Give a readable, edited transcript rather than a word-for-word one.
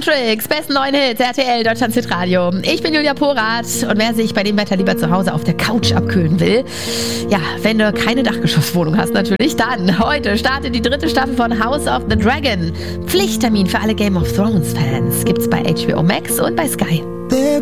Matrix, besten neuen Hits, RTL, Deutschland Hitradio. Ich bin Julia Porath und wer sich bei dem Wetter lieber zu Hause auf der Couch abkühlen will, ja, wenn du keine Dachgeschosswohnung hast natürlich, dann heute startet die 3. Staffel von House of the Dragon. Pflichttermin für alle Game of Thrones Fans gibt's bei HBO Max und bei Sky.